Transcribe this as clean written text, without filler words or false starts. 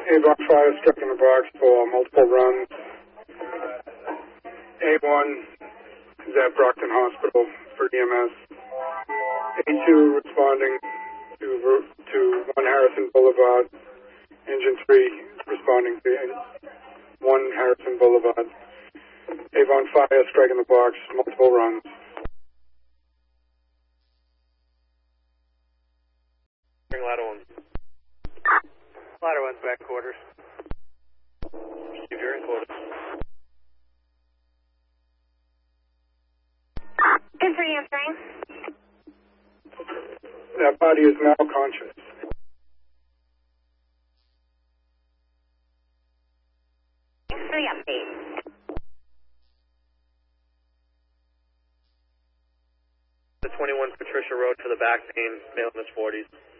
Avon 5 struck in the box for multiple runs. A1 is at Brockton Hospital for EMS. A2 responding to 1 Harrison Boulevard. Engine 3 responding to 1 Harrison Boulevard. Avon 5 strike in the box, multiple runs. Ladder 1. Ladder 1's back quarters. Receive your in quarters. Good for answering. That body is now conscious. Thanks for the update. The 21 Patricia Road for the back pain, male in his 40s.